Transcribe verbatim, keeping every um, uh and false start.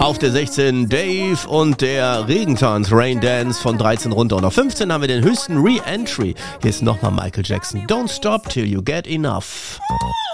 Auf der sechzehn Dave und der Regentanz Rain Dance von dreizehn runter. Und auf fünfzehn haben wir den höchsten Re-Entry. Hier ist nochmal Michael Jackson. Don't stop till you get enough.